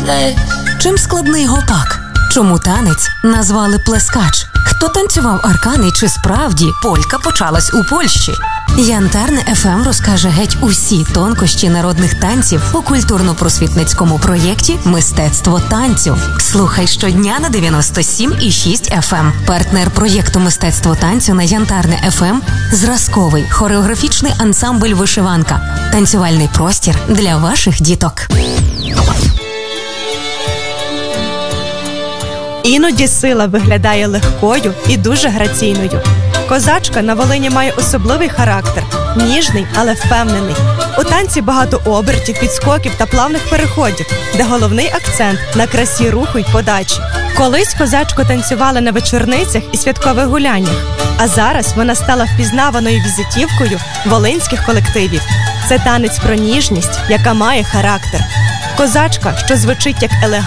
Чим складний гопак? Чому танець назвали плескач? Хто танцював аркани, чи справді полька почалась у Польщі? Янтарне ФМ розкаже геть усі тонкощі народних танців у культурно-просвітницькому проєкті «Мистецтво танцю». Слухай щодня на 97,6 FM. Партнер проєкту «Мистецтво танцю» на Янтарне ФМ – зразковий хореографічний ансамбль «Вишиванка». Танцювальний простір для ваших діток. Іноді сила виглядає легкою і дуже граційною. Козачка на Волині має особливий характер – ніжний, але впевнений. У танці багато обертів, підскоків та плавних переходів, де головний акцент – на красі руху й подачі. Колись козачку танцювали на вечорницях і святкових гуляннях, а зараз вона стала впізнаваною візитівкою волинських колективів. Це танець про ніжність, яка має характер. Козачка, що звучить як елегантна,